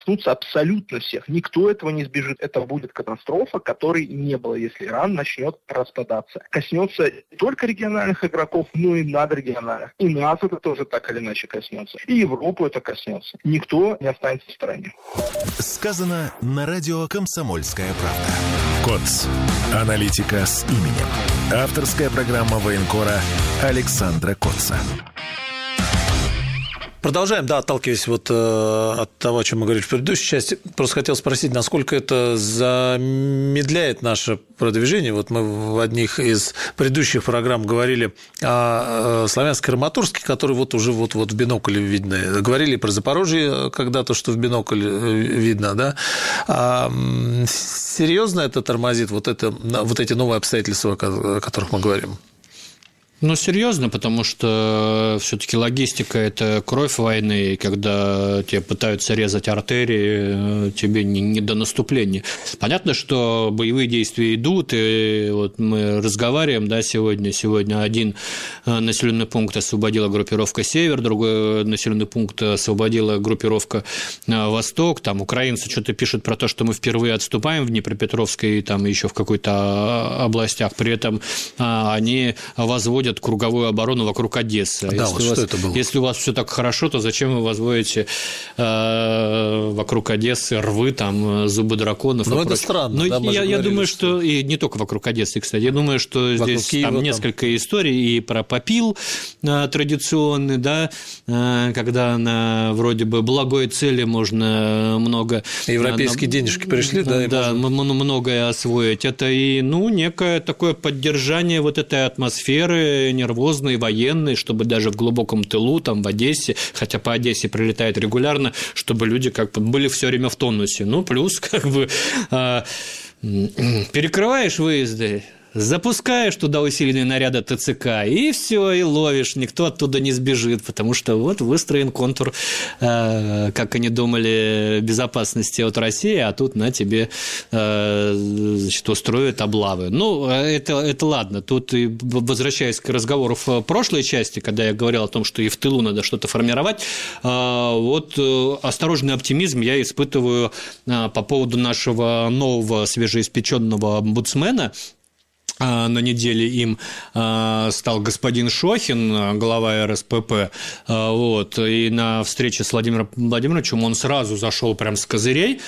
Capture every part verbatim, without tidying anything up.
коснутся абсолютно всех. Никто этого не избежит. Это будет катастрофа, которой не было, если Иран начнет распадаться. Коснется не только региональных игроков, но и надрегиональных. И нас это тоже так или иначе коснется. И Европу это коснется. Никто не останется в стороне. Сказано на радио «Комсомольская правда». КОЦ. Аналитика с именем. Авторская программа военкора Александра Котца. Продолжаем, да, отталкиваясь вот э, от того, о чем мы говорили в предыдущей части. Просто хотел спросить, насколько это замедляет наше продвижение. Вот мы в одних из предыдущих программ говорили о Славянске-Краматорске, который вот уже вот-вот в бинокле видно. Говорили про Запорожье когда-то, что в бинокле видно, да. А серьезно это тормозит, вот, это, вот эти новые обстоятельства, о которых мы говорим? Ну, серьезно, потому что все-таки логистика – это кровь войны, и когда тебе пытаются резать артерии, тебе не, не до наступления. Понятно, что боевые действия идут, и вот мы разговариваем, да, сегодня. Сегодня один населенный пункт освободила группировка «Север», другой населенный пункт освободила группировка «Восток». Там украинцы что-то пишут про то, что мы впервые отступаем в Днепропетровской и там еще в какой-то областях. При этом они возводят круговую оборону вокруг Одессы. Да, если, вот у вас, что это было? если у вас все так хорошо, то зачем вы возводите э, вокруг Одессы рвы, там, зубы драконов? Ну, это странно. Ну, да, я, я думаю, что... И не только вокруг Одессы, кстати. Я думаю, что вокруг здесь Киева, там несколько там... историй и про попил э, традиционный, да, э, когда на вроде бы благой цели можно много... Европейские на, денежки пришли, да? Да, можно... многое освоить. Это и, ну, некое такое поддержание вот этой атмосферы нервозной, военной, чтобы даже в глубоком тылу, там, в Одессе, хотя по Одессе прилетает регулярно, чтобы люди как бы были все время в тонусе. Ну, плюс, как бы, э, перекрываешь выезды, запускаешь туда усиленные наряды ТЦК, и все, и ловишь, никто оттуда не сбежит, потому что вот выстроен контур, э, как они думали, безопасности от России, а тут на тебе э, значит, устроят облавы. Ну, это, это ладно. Тут, возвращаясь к разговору в прошлой части, когда я говорил о том, что и в тылу надо что-то формировать, э, вот осторожный оптимизм я испытываю э, по поводу нашего нового свежеиспеченного омбудсмена. На неделе им стал господин Шохин, глава эр эс пэ пэ, вот, и на встрече с Владимиром Владимировичем он сразу зашел прям с козырей.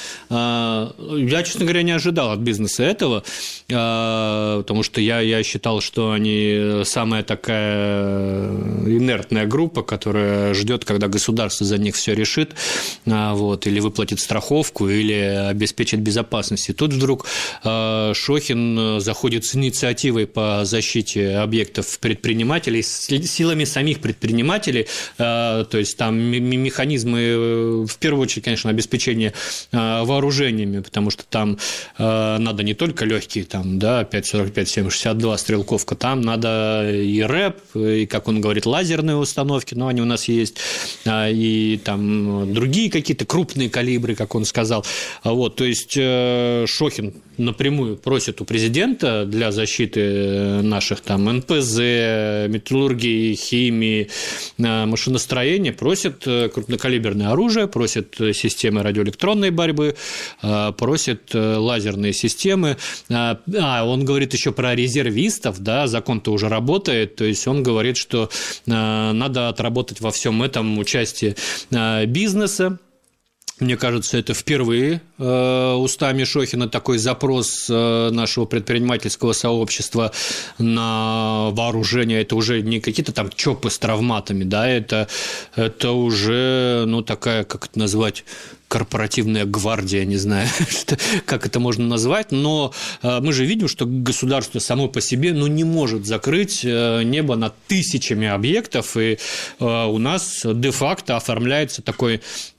Я, честно говоря, не ожидал от бизнеса этого, потому что я, я считал, что они самая такая инертная группа, которая ждет, когда государство за них все решит, вот, или выплатит страховку, или обеспечит безопасность. И тут вдруг Шохин заходит с инициативой инициативой по защите объектов предпринимателей силами самих предпринимателей, то есть там механизмы, в первую очередь, конечно, обеспечения вооружениями, потому что там надо не только легкие, там, да, пять сорок пять семь шестьдесят два стрелковка, там надо и рэп, и, как он говорит, лазерные установки, но они у нас есть, и там другие какие-то крупные калибры, как он сказал. Вот, то есть Шохин напрямую просит у президента для защиты наших там эн пэ зэ, металлургии, химии, машиностроения, просит крупнокалиберное оружие, просит системы радиоэлектронной борьбы, просит лазерные системы. А, он говорит еще про резервистов, да, закон-то уже работает, то есть он говорит, что надо отработать во всем этом участие бизнеса. Мне кажется, это впервые э, устами Шохина такой запрос э, нашего предпринимательского сообщества на вооружение. Это уже не какие-то там ЧОПы с травматами, да, это, это уже, ну, такая, как это назвать, корпоративная гвардия, не знаю, как это можно назвать, но мы же видим, что государство само по себе, ну, не может закрыть небо над тысячами объектов, и у нас де-факто оформляется такой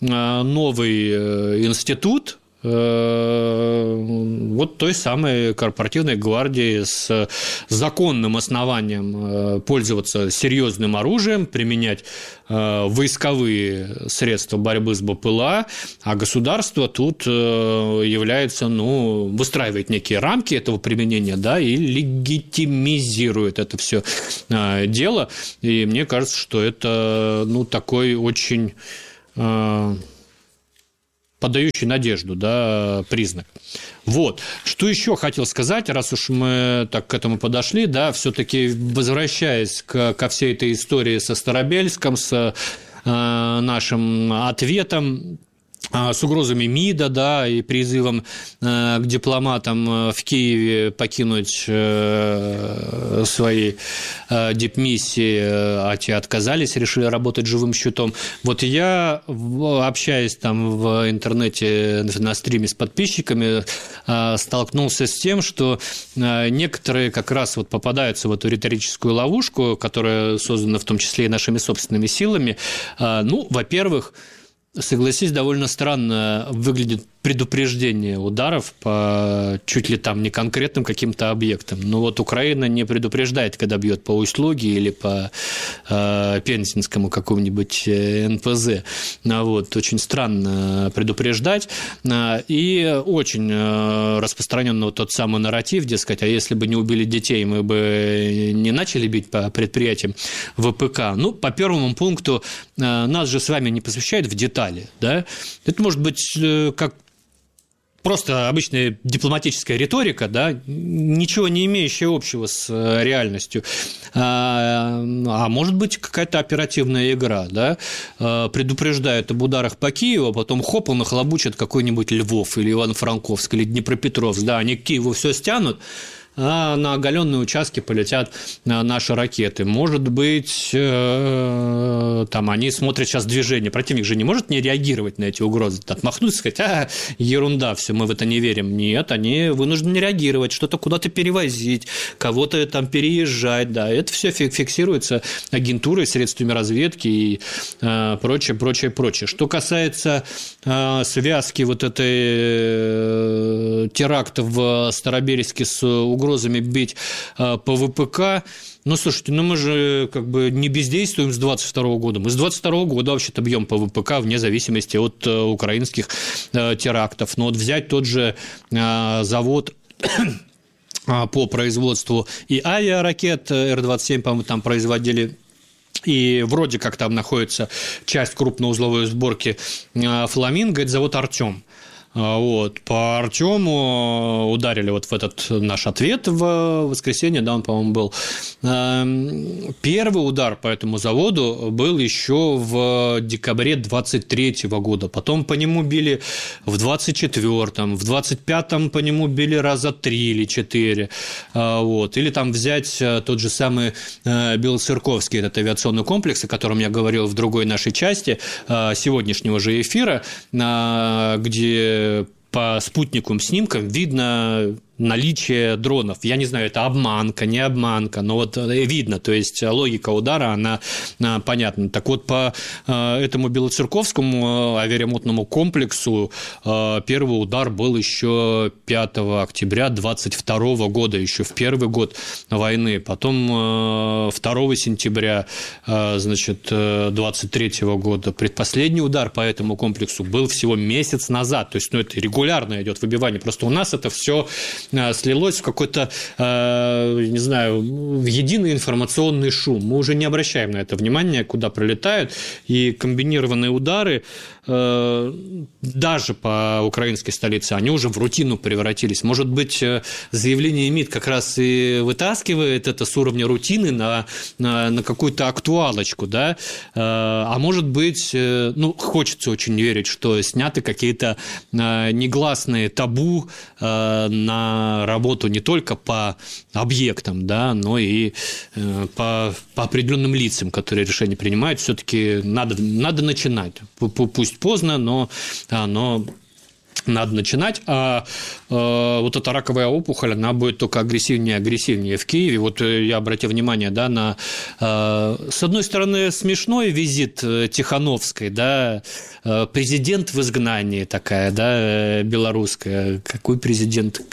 новый институт, вот той самой корпоративной гвардии с законным основанием пользоваться серьезным оружием, применять войсковые средства борьбы с бэ пэ эл а, а государство тут является, ну, выстраивает некие рамки этого применения, да, и легитимизирует это все дело, и мне кажется, что это, ну, такой очень... подающий надежду, да, признак. Вот. Что еще хотел сказать, раз уж мы так к этому подошли, да, все-таки возвращаясь к, ко всей этой истории со Старобельском, с э, нашим ответом, с угрозами МИДа, да, и призывом э, к дипломатам в Киеве покинуть э, свои э, дипмиссии, а те отказались, решили работать живым щитом. Вот я, общаясь там в интернете на стриме с подписчиками, э, столкнулся с тем, что э, некоторые как раз вот попадаются в эту риторическую ловушку, которая создана в том числе и нашими собственными силами. Э, ну, во-первых, согласись, довольно странно выглядит предупреждение ударов по чуть ли там не конкретным каким-то объектам. Но вот Украина не предупреждает, когда бьет по Усть-Луге или по э, Пензенскому какому-нибудь эн пэ зэ. Вот, очень странно предупреждать. И очень распространен вот тот самый нарратив, дескать, а если бы не убили детей, мы бы не начали бить по предприятиям вэ пэ ка. Ну, по первому пункту, нас же с вами не посвящают в детали. Да? Это может быть как просто обычная дипломатическая риторика, да, ничего не имеющая общего с реальностью, а, а может быть какая-то оперативная игра, да, предупреждают об ударах по Киеву, а потом хоп, он нахлобучит какой-нибудь Львов или Ивано-Франковск или Днепропетровск, да, они к Киеву все стянут, а на оголенные участки полетят наши ракеты. Может быть, там они смотрят сейчас движение. Противник же не может не реагировать на эти угрозы, отмахнуться, сказать, а, ерунда, все, мы в это не верим. Нет, они вынуждены реагировать, что-то куда-то перевозить, кого-то там переезжать. Да, это все фиксируется агентурой, средствами разведки и прочее, прочее, прочее. Что касается связки вот этой теракта в Старобельске с угрозой, угрозами бить по вэ пэ ка. Ну, слушайте, ну мы же как бы не бездействуем с двадцать второго года. Мы с двадцать второго года вообще-то бьем по вэ пэ ка вне зависимости от украинских терактов. Но вот взять тот же завод по производству и авиаракет эр двадцать семь, по-моему, там производили. И вроде как там находится часть крупноузловой сборки «Фламинго», это завод «Артем». Вот. По Артему ударили вот в этот наш ответ в воскресенье, да, он, по-моему, был. Первый удар по этому заводу был еще в декабре двадцать третьего года. Потом по нему били в двадцать четвёртом, в двадцать пятом по нему били раза три или четыре. Вот. Или там взять тот же самый Белоцерковский, этот авиационный комплекс, о котором я говорил в другой нашей части сегодняшнего же эфира, где по спутниковым снимкам видно наличие дронов. Я не знаю, это обманка, не обманка, но вот видно, то есть логика удара, она понятна. Так вот, по этому Белоцерковскому авиаремонтному комплексу первый удар был еще пятого октября двадцать второго года, еще в первый год войны. Потом второго сентября, значит, двадцать третьего года. Предпоследний удар по этому комплексу был всего месяц назад. То есть, ну, это регулярно идет выбивание. Просто у нас это все слилось в какой-то, не знаю, в единый информационный шум. Мы уже не обращаем на это внимания, куда прилетают, и комбинированные удары даже по украинской столице, они уже в рутину превратились. Может быть, заявление МИД как раз и вытаскивает это с уровня рутины на, на, на какую-то актуалочку, да? А может быть, ну, хочется очень верить, что сняты какие-то негласные табу на работу не только по объектам, да, но и по, по определенным лицам, которые решения принимают. Все-таки надо, надо начинать. Пусть поздно, но, но надо начинать, а э, вот эта раковая опухоль, она будет только агрессивнее и агрессивнее в Киеве. Вот я обратил внимание, да, на, э, с одной стороны, смешной визит Тихановской, да, э, президент в изгнании такая, да, белорусская. Какой президент?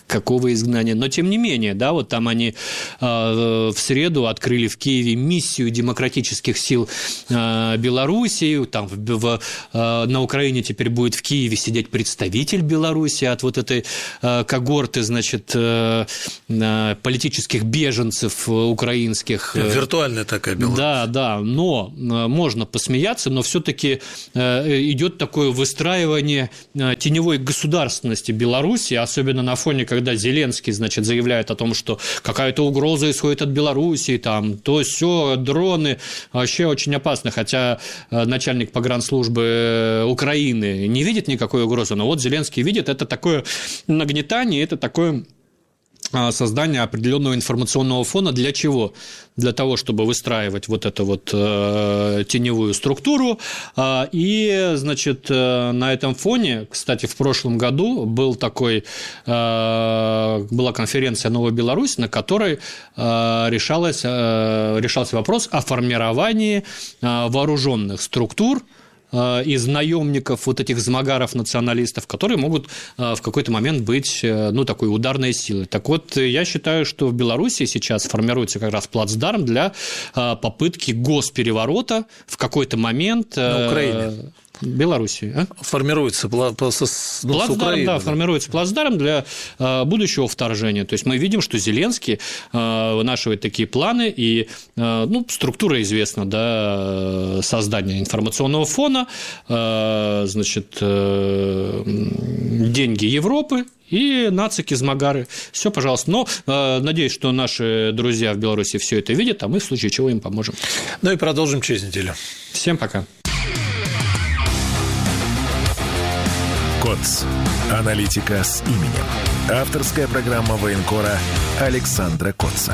какого изгнания. Но, тем не менее, да, вот там они э, в среду открыли в Киеве миссию демократических сил э, Белоруссии, там в, в, э, на Украине теперь будет в Киеве сидеть представитель Беларуси от вот этой э, когорты, значит, э, э, политических беженцев украинских. Виртуальная такая Беларусь. Да, да, но э, можно посмеяться, но все-таки э, идет такое выстраивание э, теневой государственности Беларуси, особенно на фоне, когда Зеленский, значит, заявляет о том, что какая-то угроза исходит от Белоруссии, там, то все, дроны, вообще очень опасно, хотя начальник погранслужбы Украины не видит никакой угрозы, но вот Зеленский видит, это такое нагнетание, это такое создание определенного информационного фона. Для чего? Для того, чтобы выстраивать вот эту вот э, теневую структуру. Э, и, значит, э, на этом фоне, кстати, в прошлом году был такой, э, была конференция «Новая Беларусь», на которой э, решалось, э, решался вопрос о формировании э, вооруженных структур из наемников, вот этих змагаров-националистов, которые могут в какой-то момент быть, ну, такой ударной силой. Так вот, я считаю, что в Беларуси сейчас формируется как раз плацдарм для попытки госпереворота в какой-то момент. На Украине. Белоруссии. А? Формируется пла- ну, плацдарм, Украины, да, да, формируется плацдарм для э, будущего вторжения. То есть мы видим, что Зеленский э, вынашивает такие планы, и э, ну, структура известна, да, создание информационного фона, э, значит, э, деньги Европы и нацики-змагары. Все, пожалуйста. Но э, надеюсь, что наши друзья в Беларуси все это видят, а мы в случае чего им поможем. Ну и продолжим через неделю. Всем пока. КОЦ. Аналитика с именем. Авторская программа военкора Александра Котца.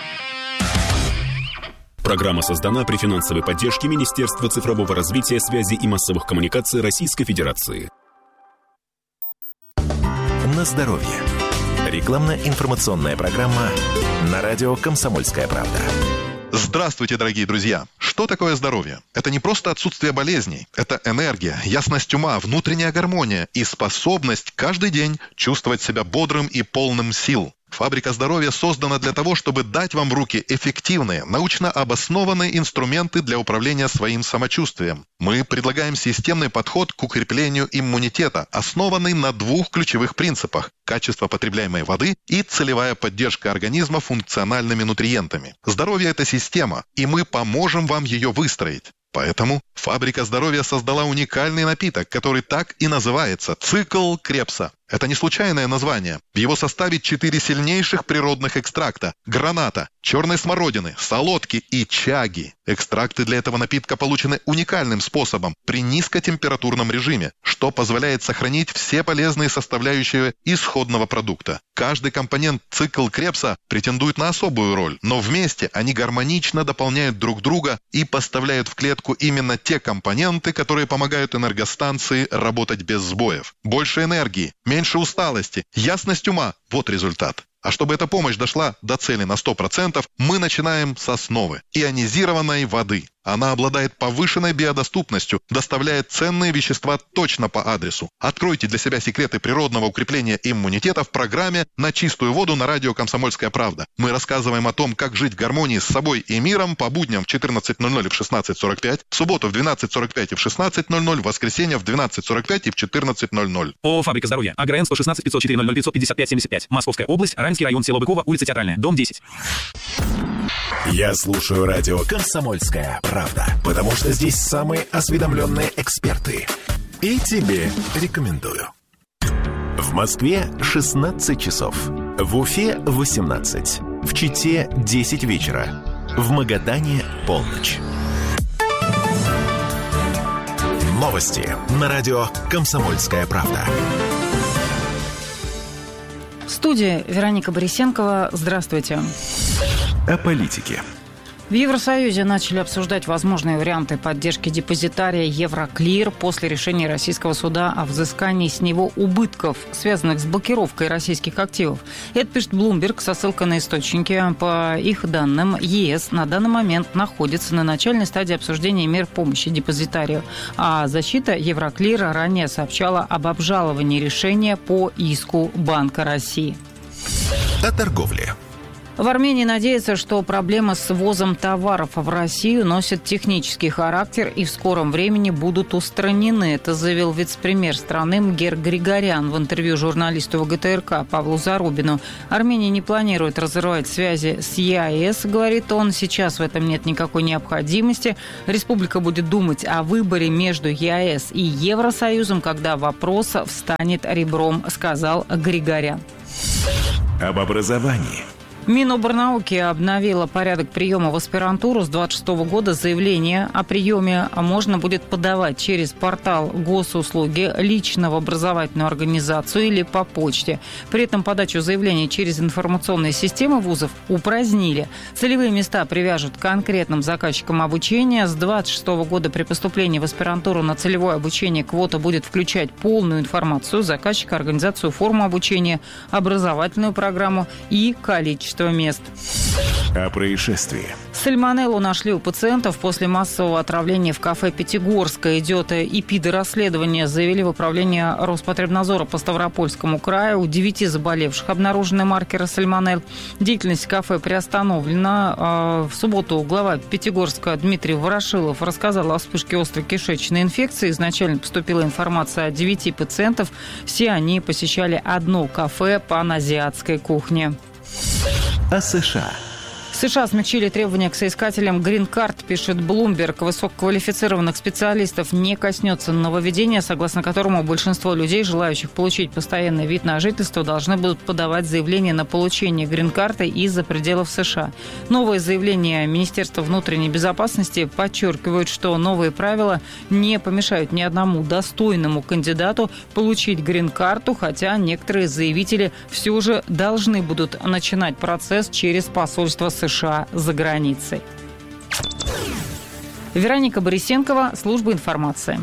Программа создана при финансовой поддержке Министерства цифрового развития, связи и массовых коммуникаций Российской Федерации. На здоровье. Рекламно-информационная программа на радио «Комсомольская правда». Здравствуйте, дорогие друзья! Что такое здоровье? Это не просто отсутствие болезней. Это энергия, ясность ума, внутренняя гармония и способность каждый день чувствовать себя бодрым и полным сил. Фабрика здоровья создана для того, чтобы дать вам в руки эффективные, научно обоснованные инструменты для управления своим самочувствием. Мы предлагаем системный подход к укреплению иммунитета, основанный на двух ключевых принципах – качество потребляемой воды и целевая поддержка организма функциональными нутриентами. Здоровье – это система, и мы поможем вам ее выстроить. Поэтому Фабрика здоровья создала уникальный напиток, который так и называется – «Цикл Крепса». Это не случайное название. В его составе четыре сильнейших природных экстракта – граната, черной смородины, солодки и чаги. Экстракты для этого напитка получены уникальным способом при низкотемпературном режиме, что позволяет сохранить все полезные составляющие исходного продукта. Каждый компонент «Цикл Крепса» претендует на особую роль, но вместе они гармонично дополняют друг друга и поставляют в клетку именно те компоненты, которые помогают энергостанции работать без сбоев. Больше энергии, меньше усталости, ясность ума – вот результат. А чтобы эта помощь дошла до цели на сто процентов, мы начинаем с основы – ионизированной воды. Она обладает повышенной биодоступностью, доставляет ценные вещества точно по адресу. Откройте для себя секреты природного укрепления иммунитета в программе «На чистую воду» на радио «Комсомольская правда». Мы рассказываем о том, как жить в гармонии с собой и миром по будням в четырнадцать ноль ноль и в шестнадцать сорок пять, в субботу в двенадцать сорок пять и в шестнадцать ноль ноль, в воскресенье в двенадцать сорок пять и в четырнадцать ноль ноль. ООО «Фабрика здоровья». АГРН сто шестнадцать пятьсот четыре ноль ноль пятьсот пятьдесят пять семьдесят пять. Московская область. Раменский район. Село Быково. Улица Театральная. Дом десять. Я слушаю радио «Комсомольская правда», потому что здесь самые осведомленные эксперты. И тебе рекомендую. В Москве шестнадцать часов. В Уфе восемнадцать. В Чите десять вечера. В Магадане полночь. Новости на радио «Комсомольская правда». В студии Вероника Борисенкова. Здравствуйте. О политике. В Евросоюзе начали обсуждать возможные варианты поддержки депозитария Евроклир после решения российского суда о взыскании с него убытков, связанных с блокировкой российских активов. Это пишет Bloomberg со ссылкой на источники. По их данным, ЕС на данный момент находится на начальной стадии обсуждения мер помощи депозитарию, а защита Евроклира ранее сообщала об обжаловании решения по иску Банка России. о торговле. В Армении надеются, что проблемы с ввозом товаров в Россию носят технический характер и в скором времени будут устранены. Это заявил вице-премьер страны Мгер Григорян в интервью журналисту ВГТРК Павлу Зарубину. Армения не планирует разрывать связи с ЕАЭС, говорит он. Сейчас в этом нет никакой необходимости. Республика будет думать о выборе между ЕАЭС и Евросоюзом, когда вопрос встанет ребром, сказал Григорян. Об образовании. Миноборнауки обновила порядок приема в аспирантуру. С двадцать шестого года заявление о приеме можно будет подавать через портал госуслуги, лично в образовательную организацию или по почте. При этом подачу заявления через информационные системы вузов упразднили. Целевые места привяжут к конкретным заказчикам обучения. С двадцать шестого года при поступлении в аспирантуру на целевое обучение квота будет включать полную информацию заказчика, организацию, форму обучения, образовательную программу и количество мест. О происшествии. Сальмонеллу нашли у пациентов после массового отравления в кафе «Пятигорское». Идет эпидорасследование, заявили в управлении Роспотребнадзора по Ставропольскому краю. У девяти заболевших обнаружены маркеры сальмонелл. Деятельность кафе приостановлена. В субботу глава Пятигорска Дмитрий Ворошилов рассказал о вспышке острой кишечной инфекции. Изначально поступила информация о девяти пациентах. Все они посещали одно кафе паназиатской кухни. О США. США смягчили требования к соискателям грин-карт, пишет Bloomberg. Высококвалифицированных специалистов не коснется нововведения, согласно которому большинство людей, желающих получить постоянный вид на жительство, должны будут подавать заявление на получение грин-карты из-за пределов США. Новые заявления Министерства внутренней безопасности подчеркивают, что новые правила не помешают ни одному достойному кандидату получить грин-карту, хотя некоторые заявители все же должны будут начинать процесс через посольство США за границей. Вероника Борисенкова, служба информации.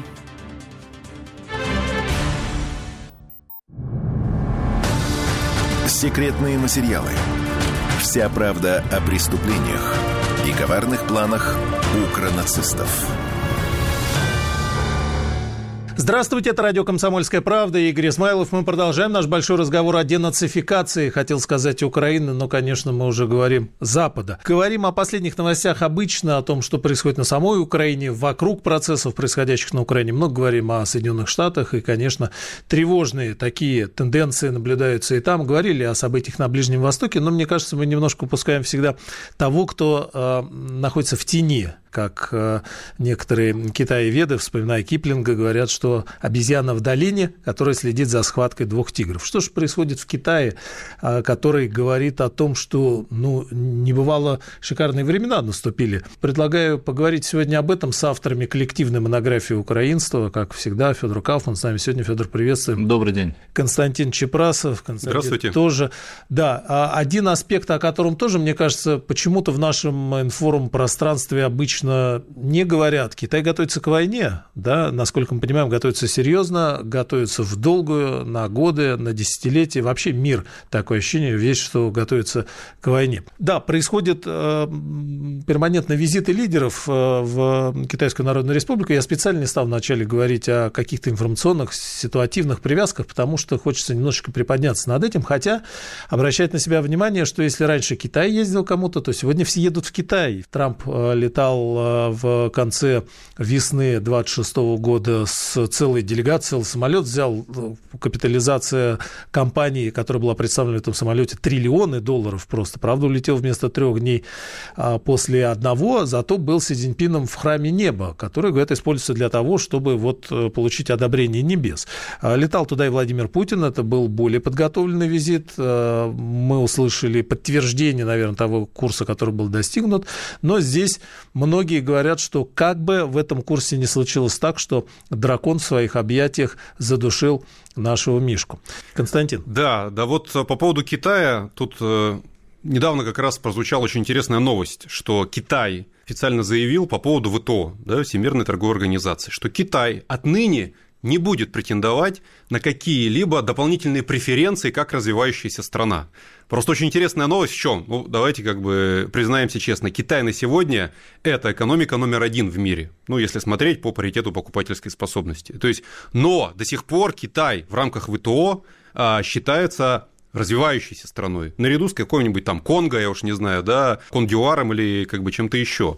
Секретные материалы. Вся правда о преступлениях и коварных планах укронацистов. Здравствуйте, это радио «Комсомольская правда», Игорь Исмаилов. Мы продолжаем наш большой разговор о денацификации. Хотел сказать Украины, но, конечно, мы уже говорим Запада. Говорим о последних новостях обычно, о том, что происходит на самой Украине, вокруг процессов, происходящих на Украине. Много говорим о Соединенных Штатах, и, конечно, тревожные такие тенденции наблюдаются и там. Говорили о событиях на Ближнем Востоке, но, мне кажется, мы немножко упускаем всегда того, кто э, находится в тени. Как э, некоторые китаеведы, вспоминая Киплинга, говорят, что обезьяна в долине, которая следит за схваткой двух тигров. Что же происходит в Китае, э, который говорит о том, что ну, небывало шикарные времена наступили. Предлагаю поговорить сегодня об этом с авторами коллективной монографии украинства, как всегда, Федор Кауфман. С нами сегодня. Федор, приветствуем. Добрый день. Константин Чепрасов. Константин Здравствуйте. Тоже. Да, один аспект, о котором тоже, мне кажется, почему-то в нашем информ-пространстве обычно не говорят. Китай готовится к войне, да, насколько мы понимаем, готовится серьезно, готовится в долгую, на годы, на десятилетия. Вообще мир, такое ощущение, вещь, что готовится к войне. Да, происходят э, перманентные визиты лидеров э, в Китайскую Народную Республику. Я специально не стал вначале говорить о каких-то информационных, ситуативных привязках, потому что хочется немножечко приподняться над этим, хотя обращать на себя внимание, что если раньше Китай ездил кому-то, то сегодня все едут в Китай. Трамп э, летал в конце весны двадцать шестого года с целой делегацией, целый самолет взял, капитализация компании, которая была представлена в этом самолете, триллионы долларов просто, правда, улетел вместо трех дней после одного, зато был Си Цзиньпином в храме неба, который, говорят, используется для того, чтобы вот получить одобрение небес. Летал туда и Владимир Путин, это был более подготовленный визит, мы услышали подтверждение, наверное, того курса, который был достигнут, но здесь много Многие говорят, что как бы в этом курсе не случилось так, что дракон в своих объятиях задушил нашего Мишку. Константин. Да, да вот по поводу Китая, тут недавно как раз прозвучала очень интересная новость, что Китай официально заявил по поводу вэ тэ о, да, Всемирной торговой организации, что Китай отныне не будет претендовать на какие-либо дополнительные преференции, как развивающаяся страна. Просто очень интересная новость в чем? Ну, давайте как бы признаемся честно, Китай на сегодня – это экономика номер один в мире, ну, если смотреть по паритету покупательской способности. То есть, но до сих пор Китай в рамках вэ тэ о а, считается развивающейся страной, наряду с какой-нибудь там Конго, я уж не знаю, да, Кондюаром или как бы чем-то еще.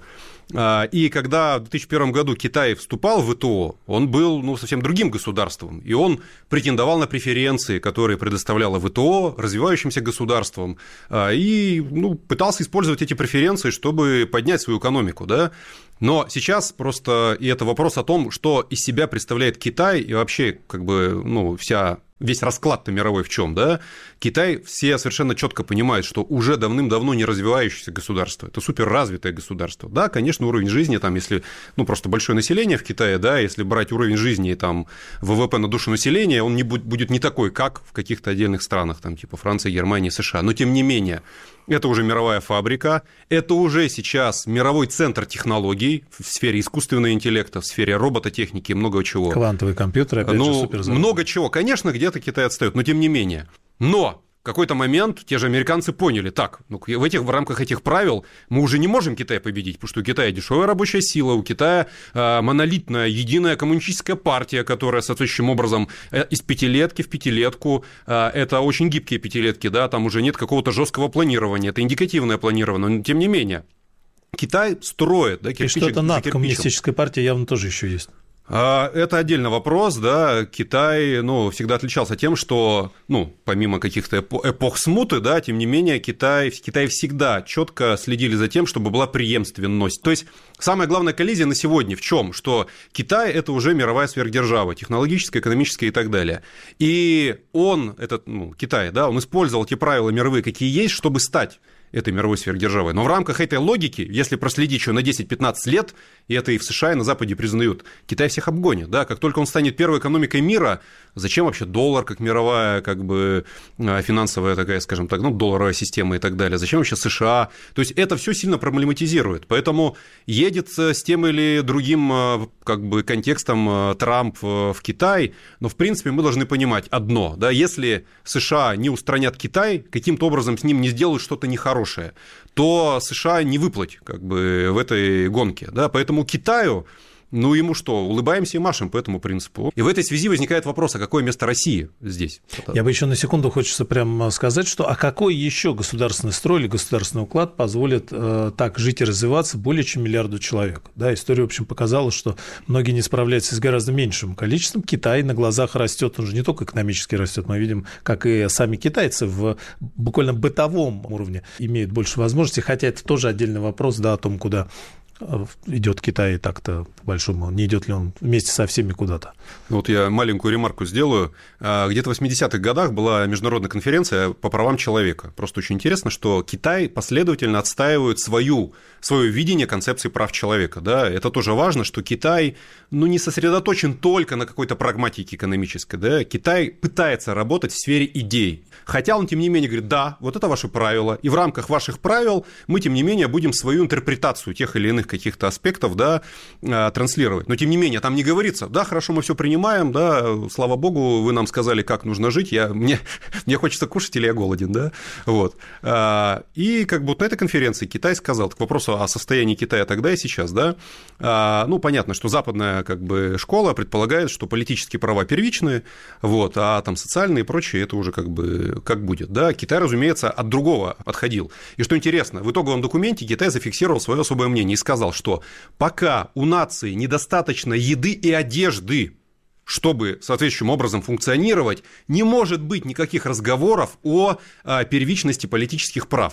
И когда в две тысячи первом году Китай вступал в ВТО, он был ну, совсем другим государством, и он претендовал на преференции, которые предоставляло ВТО развивающимся государствам, и ну, пытался использовать эти преференции, чтобы поднять свою экономику, да. Но сейчас просто и это вопрос о том, что из себя представляет Китай и вообще как бы ну, вся весь расклад-то мировой в чем, да? Китай все совершенно четко понимают, что уже давным-давно не развивающееся государство, это суперразвитое государство. Да, конечно, уровень жизни, там, если, ну, просто большое население в Китае, да, если брать уровень жизни, там, ВВП на душу населения, он не будет, будет не такой, как в каких-то отдельных странах, там, типа Франции, Германии, США. Но, тем не менее, это уже мировая фабрика, это уже сейчас мировой центр технологий в сфере искусственного интеллекта, в сфере робототехники и много чего. Квантовые компьютеры, опять ну, же, суперзавод. Много чего. Конечно, где-то Китай отстает, но тем не менее. Но в какой-то момент те же американцы поняли, так, ну, в, этих, в рамках этих правил мы уже не можем Китай победить, потому что у Китая дешевая рабочая сила, у Китая э, монолитная, единая коммунистическая партия, которая соответствующим образом э, из пятилетки в пятилетку, э, это очень гибкие пятилетки, да, там уже нет какого-то жесткого планирования, это индикативное планирование, но тем не менее. Китай строит, да, кирпичик за кирпичом. И что-то над коммунистической партией явно тоже еще есть. Это отдельный вопрос, да, Китай, ну, всегда отличался тем, что, ну, помимо каких-то эпох смуты, да, тем не менее, Китай, Китай всегда четко следили за тем, чтобы была преемственность. То есть, самая главная коллизия на сегодня в чем? Что Китай – это уже мировая сверхдержава, технологическая, экономическая и так далее. И он, этот, ну, Китай, да, он использовал те правила мировые, какие есть, чтобы стать этой мировой сверхдержавой. Но в рамках этой логики, если проследить еще на десять-пятнадцать лет, и это и в США, и на Западе признают, Китай всех обгонит. Да? Как только он станет первой экономикой мира, зачем вообще доллар, как мировая как бы, финансовая такая, скажем так, ну, долларовая система и так далее? Зачем вообще США? То есть это все сильно проблематизирует. Поэтому едет с тем или другим как бы, контекстом Трамп в Китай, но в принципе мы должны понимать одно. Да? Если США не устранят Китай, каким-то образом с ним не сделают что-то нехорошее, то США не выплыть как бы, в этой гонке. Да? Поэтому Китаю, ну ему что, улыбаемся и машем по этому принципу. И в этой связи возникает вопрос, а какое место России здесь? Я бы еще на секунду хочется прямо сказать, что а какой еще государственный строй или государственный уклад позволит э, так жить и развиваться более чем миллиарду человек? Да, история, в общем, показала, что многие не справляются с гораздо меньшим количеством. Китай на глазах растет, он же не только экономически растет, мы видим, как и сами китайцы в буквально бытовом уровне имеют больше возможностей, хотя это тоже отдельный вопрос, да, о том, куда идет Китай так-то, по большому, не идет ли он вместе со всеми куда-то? Вот я маленькую ремарку сделаю. Где-то в восьмидесятых годах была международная конференция по правам человека. Просто очень интересно, что Китай последовательно отстаивает свою, свое видение концепции прав человека. Да? Это тоже важно, что Китай ну, не сосредоточен только на какой-то прагматике экономической. Да? Китай пытается работать в сфере идей. Хотя он, тем не менее, говорит, да, вот это ваши правила, и в рамках ваших правил мы, тем не менее, будем свою интерпретацию тех или иных каких-то аспектов, да, транслировать. Но, тем не менее, там не говорится, да, хорошо, мы все принимаем, да, слава богу, вы нам сказали, как нужно жить, я, мне, мне хочется кушать или я голоден, да, вот. И как бы вот на этой конференции Китай сказал, к вопросу о состоянии Китая тогда и сейчас, да, ну, понятно, что западная как бы школа предполагает, что политические права первичные, вот, а там социальные и прочее, это уже как бы как будет, да. Китай, разумеется, от другого отходил. И что интересно, в итоговом документе Китай зафиксировал свое особое мнение и сказал, что пока у нации недостаточно еды и одежды, чтобы соответствующим образом функционировать, не может быть никаких разговоров о первичности политических прав.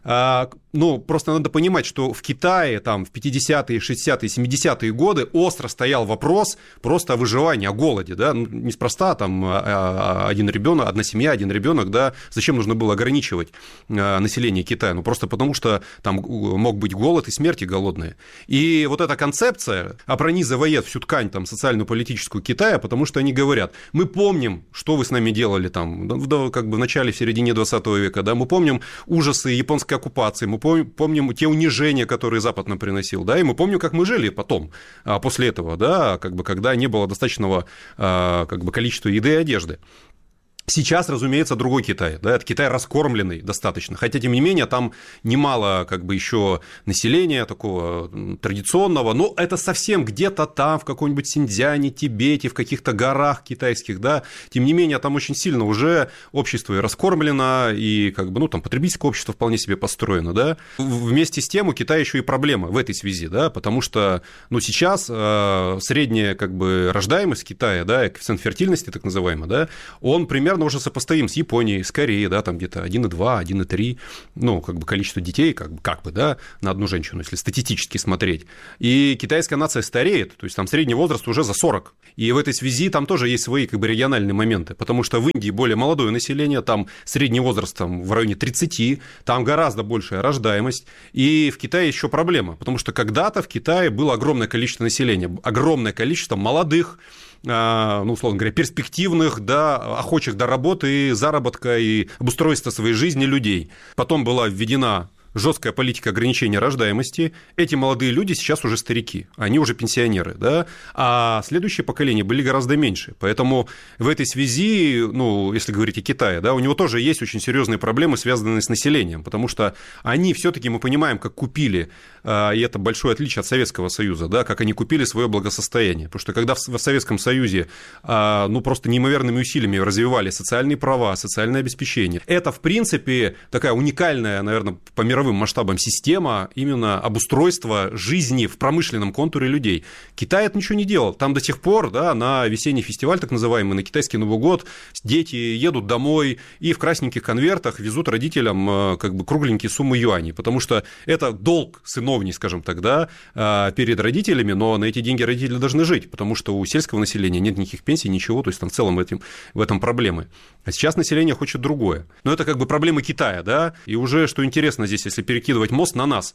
Ну, просто надо понимать, что в Китае там, в пятидесятые, шестидесятые, семидесятые годы остро стоял вопрос просто о выживании, о голоде. Да? Неспроста там один ребенок, одна семья, один ребенок, да? Зачем нужно было ограничивать население Китая? Ну, просто потому что там мог быть голод и смерти голодные. И вот эта концепция пронизывает всю ткань там, социально-политическую Китая, потому что они говорят, мы помним, что вы с нами делали там, в, как бы в начале, в середине двадцатого века, да? Мы помним ужасы японской оккупации, мы помним те унижения, которые Запад нам приносил, да, и мы помним, как мы жили потом, после этого, да, как бы, когда не было достаточного как бы, количества еды и одежды. Сейчас, разумеется, другой Китай, да, это Китай раскормленный достаточно, хотя, тем не менее, там немало как бы еще населения такого традиционного, но это совсем где-то там, в каком-нибудь Синьцзяне, Тибете, в каких-то горах китайских, да, тем не менее, там очень сильно уже общество и раскормлено, и как бы, ну, там потребительское общество вполне себе построено, да. Вместе с тем у Китая еще и проблема в этой связи, да, потому что, ну, сейчас э, средняя как бы рождаемость Китая, да, коэффициент фертильности, так называемый, да, он примерно уже сопоставим с Японией, с Кореей, да, там где-то один и два, один и три, ну, как бы количество детей, как бы, как бы, да, на одну женщину, если статистически смотреть. И китайская нация стареет, то есть там средний возраст уже за сорок. И в этой связи там тоже есть свои как бы региональные моменты, потому что в Индии более молодое население, там средний возраст там, в районе тридцати, там гораздо большая рождаемость. И в Китае еще проблема, потому что когда-то в Китае было огромное количество населения, огромное количество молодых, ну, условно говоря, перспективных, да, охочих до работы, заработка и обустройства своей жизни людей. Потом была введена жесткая политика ограничения рождаемости. Эти молодые люди сейчас уже старики, они уже пенсионеры, да, а следующие поколения были гораздо меньше. Поэтому в этой связи, ну, если говорить о Китае, да, у него тоже есть очень серьезные проблемы, связанные с населением, потому что они все-таки, мы понимаем, как купили, и это большое отличие от Советского Союза, да, как они купили свое благосостояние. Потому что когда в Советском Союзе, ну, просто неимоверными усилиями развивали социальные права, социальное обеспечение, это, в принципе, такая уникальная, наверное, по мировым масштабам система именно обустройства жизни в промышленном контуре людей. Китай это ничего не делал. Там до сих пор, да, на весенний фестиваль, так называемый, на китайский Новый год, дети едут домой и в красненьких конвертах везут родителям как бы кругленькие суммы юаней, потому что это долг сыновний, скажем так, да, перед родителями, но на эти деньги родители должны жить, потому что у сельского населения нет никаких пенсий, ничего, то есть там в целом этим, в этом проблемы. А сейчас население хочет другое. Но это как бы проблемы Китая, да, и уже, что интересно здесь, если перекидывать мост на нас.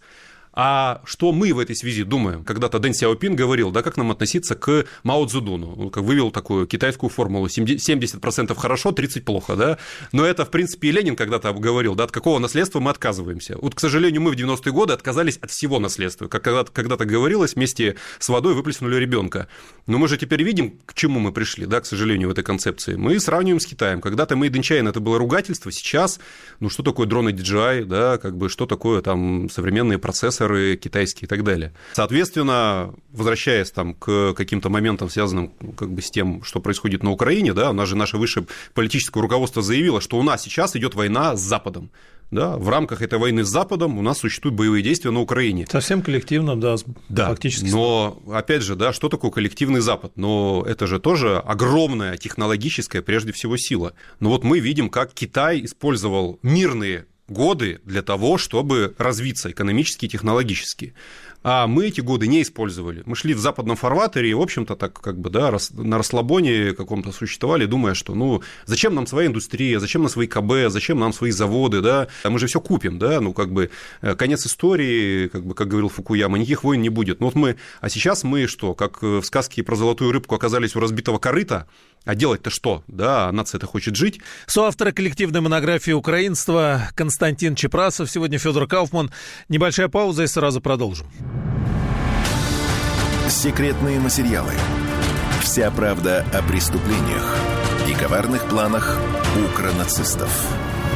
А что мы в этой связи думаем? Когда-то Дэн Сяопин говорил, да, как нам относиться к Мао Цзэдуну. Он как вывел такую китайскую формулу: семьдесят процентов хорошо, тридцать процентов плохо, да. Но это, в принципе, и Ленин когда-то говорил, да, от какого наследства мы отказываемся. Вот, к сожалению, мы в девяностые годы отказались от всего наследства. Как когда-то, когда-то говорилось, вместе с водой выплеснули ребенка. Но мы же теперь видим, к чему мы пришли, да, к сожалению, в этой концепции. Мы сравниваем с Китаем. Когда-то Made in China это было ругательство, сейчас, ну, что такое дроны ди джей ай, да, как бы, что такое там современные процессоры китайские и так далее. Соответственно, возвращаясь там к каким-то моментам, связанным как бы с тем, что происходит на Украине, да, у нас же наше высшее политическое руководство заявило, что у нас сейчас идет война с Западом. Да, в рамках этой войны с Западом у нас существуют боевые действия на Украине. Совсем коллективно, да, да, фактически. Но, опять же, да, что такое коллективный Запад? Но это же тоже огромная технологическая, прежде всего, сила. Но вот мы видим, как Китай использовал мирные годы для того, чтобы развиться экономически и технологически. А мы эти годы не использовали. Мы шли в западном фарватере и, в общем-то, так как бы, да, на расслабоне каком-то существовали, думая, что, ну, зачем нам своя индустрия, зачем нам свои ка бэ, зачем нам свои заводы, да, мы же все купим, да, ну, как бы, конец истории, как бы, как говорил Фукуяма, никаких войн не будет. Ну, вот мы, а сейчас мы что, как в сказке про золотую рыбку оказались у разбитого корыта, а делать-то что? Да, нация-то хочет жить. Соавторы коллективной монографии «Украинство» Константин Чепрасов, сегодня Федор Кауфман. Небольшая пауза и сразу продолжим. Секретные материалы. Вся правда о преступлениях и коварных планах укронацистов.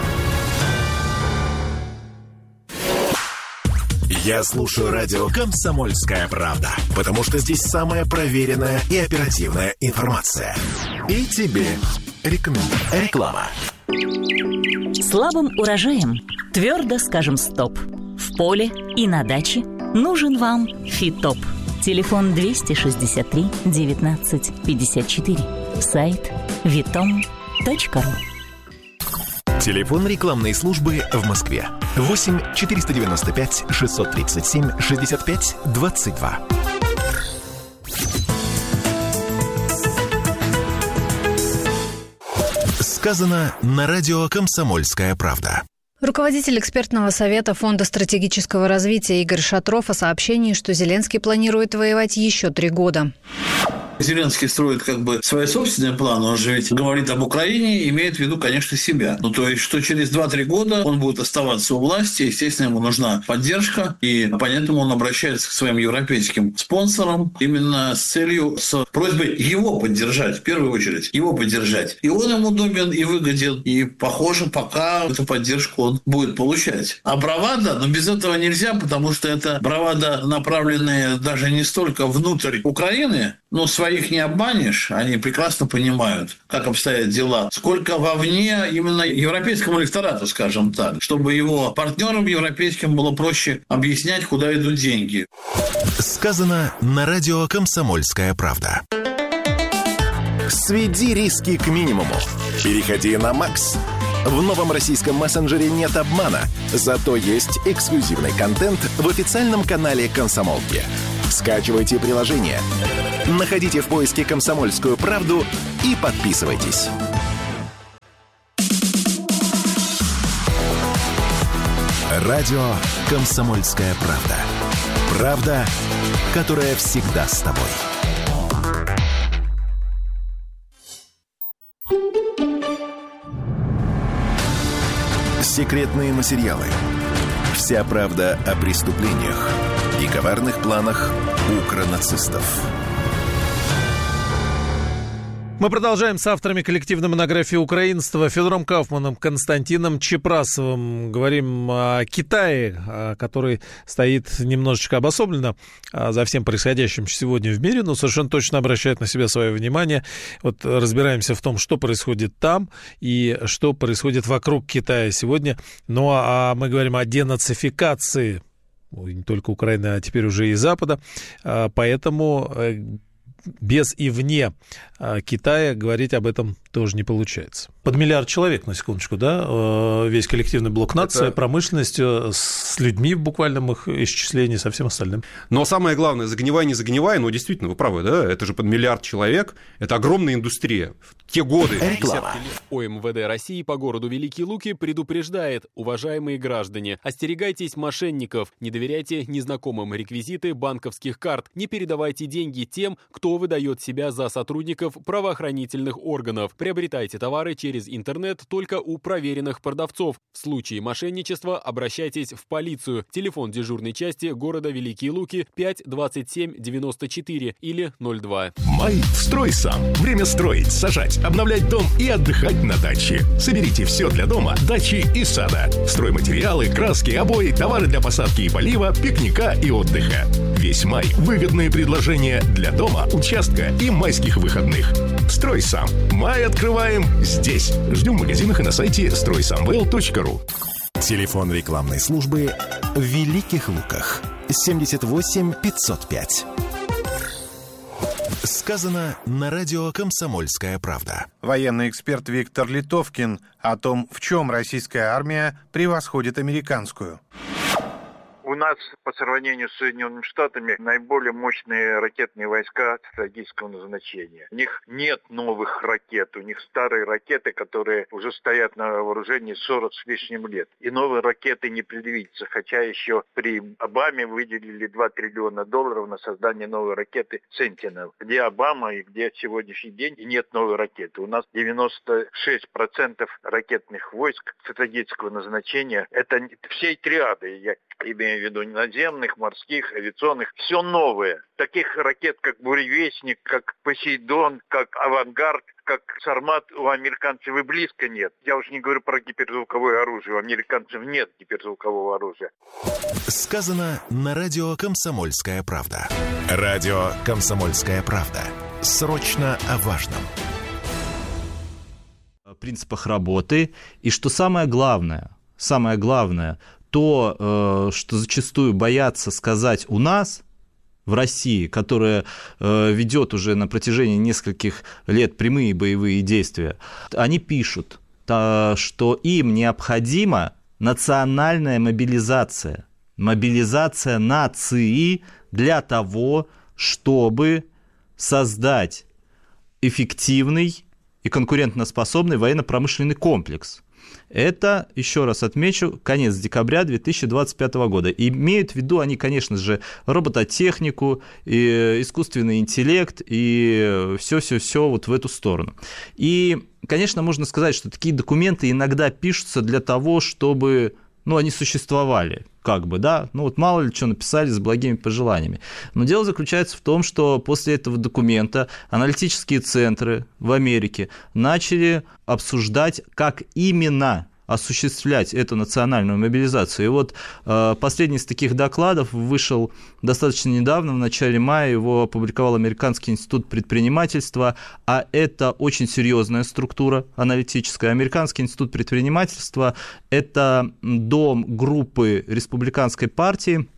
Я слушаю радио «Комсомольская правда», потому что здесь самая проверенная и оперативная информация. И тебе рекомендую. Реклама. Слабым урожаем твердо скажем «стоп». В поле и на даче нужен вам «Фитоп». Телефон двести шестьдесят три девятнадцать пятьдесят четыре. Сайт витом точка ру. Телефон рекламной службы в Москве. восемь четыреста девяносто пять шестьсот тридцать семь шестьдесят пять двадцать два. Сказано на радио «Комсомольская правда». Руководитель экспертного совета Фонда стратегического развития Игорь Шатров о сообщении, что Зеленский планирует воевать еще три года. Зеленский строит как бы свои собственные планы, он же ведь говорит об Украине и имеет в виду, конечно, себя. Ну, то есть, что через два-три года он будет оставаться у власти, естественно, ему нужна поддержка, и поэтому он обращается к своим европейским спонсорам именно с целью, с просьбой его поддержать, в первую очередь, его поддержать. И он им удобен и выгоден, и, похоже, пока эту поддержку он будет получать. А бравада, но без этого нельзя, потому что это бравада, направленная даже не столько внутрь Украины, но своих не обманешь, они прекрасно понимают, как обстоят дела. Сколько вовне именно европейскому электорату, скажем так, чтобы его партнерам европейским было проще объяснять, куда идут деньги. Сказано на радио «Комсомольская правда». Сведи риски к минимуму. Переходи на Макс. В новом российском мессенджере нет обмана, зато есть эксклюзивный контент в официальном канале «Комсомолки». Скачивайте приложение, находите в поиске «Комсомольскую правду» и подписывайтесь. Радио «Комсомольская правда». Правда, которая всегда с тобой. Секретные материалы. Вся правда о преступлениях и коварных планах укронацистов. Мы продолжаем с авторами коллективной монографии «Украинство» Федором Кауфманом, Константином Чепрасовым. Говорим о Китае, который стоит немножечко обособленно за всем происходящим сегодня в мире, но совершенно точно обращает на себя свое внимание. Вот разбираемся в том, что происходит там и что происходит вокруг Китая сегодня. Ну а мы говорим о денацификации не только Украины, а теперь уже и Запада. Поэтому без и вне Китая говорить об этом тоже не получается. Под миллиард человек, на секундочку, да, весь коллективный блок нации, это... промышленность с людьми в буквальном их исчислении, со всем остальным. Но самое главное, загнивай, не загнивай, но действительно, вы правы, да, это же под миллиард человек, это огромная индустрия. В те годы... ОМВД России по городу Великие Луки предупреждает: уважаемые граждане, остерегайтесь мошенников, не доверяйте незнакомым реквизиты банковских карт, не передавайте деньги тем, кто выдает себя за сотрудников правоохранительных органов. Приобретайте товары через интернет только у проверенных продавцов. В случае мошенничества обращайтесь в полицию. Телефон дежурной части города Великие Луки пять двадцать семь девяносто четыре или ноль два. Май строй сам. Время строить, сажать, обновлять дом и отдыхать на даче. Соберите все для дома, дачи и сада. Стройматериалы, краски, обои, товары для посадки и полива, пикника и отдыха. Весь май выгодные предложения для дома, участка и майских выходных. Строй сам. Май открываем здесь. Ждем в магазинах и на сайте строй самвел точка ру. Телефон рекламной службы в Великих Луках. семьдесят восемь пятьсот пять. Сказано на радио «Комсомольская правда». Военный эксперт Виктор Литовкин о том, в чем российская армия превосходит американскую. У нас по сравнению с Соединенными Штатами наиболее мощные ракетные войска стратегического назначения. У них нет новых ракет, у них старые ракеты, которые уже стоят на вооружении сорок с лишним лет. И новые ракеты не предвидится, хотя еще при Обаме выделили два триллиона долларов на создание новой ракеты «Сентинел». Где Обама и где сегодняшний день, и нет новой ракеты. У нас девяносто шесть процентов ракетных войск стратегического назначения. Это всей триады, я имею в виду наземных, морских, авиационных, все новое. Таких ракет, как «Буревестник», как «Посейдон», как «Авангард», как «Сармат» у американцев и близко нет. Я уж не говорю про гиперзвуковое оружие. У американцев нет гиперзвукового оружия. Сказано на радио «Комсомольская правда». Радио «Комсомольская правда». Срочно о важном. Принципах работы. И что самое главное, самое главное, то, что зачастую боятся сказать у нас, в России, которая ведет уже на протяжении нескольких лет прямые боевые действия, они пишут, что им необходима национальная мобилизация. Мобилизация нации для того, чтобы создать эффективный и конкурентоспособный военно-промышленный комплекс. Это, еще раз отмечу, конец декабря две тысячи двадцать пятого года. И имеют в виду они, конечно же, робототехнику, и искусственный интеллект, и все-все-все вот в эту сторону. И, конечно, можно сказать, что такие документы иногда пишутся для того, чтобы, ну, они существовали, как бы, да, ну, вот мало ли что написали с благими пожеланиями. Но дело заключается в том, что после этого документа аналитические центры в Америке начали обсуждать, как именно осуществлять эту национальную мобилизацию. И вот э, последний из таких докладов вышел достаточно недавно, в начале мая, его опубликовал Американский институт предпринимательства, а это очень серьезная структура аналитическая. Американский институт предпринимательства – это дом группы республиканской партии,